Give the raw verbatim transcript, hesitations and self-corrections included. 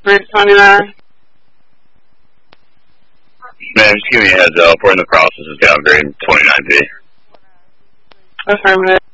Bridge twenty-nine. Man, just give me a heads up. We're in the process of downgrading twenty-nine B. Affirmative.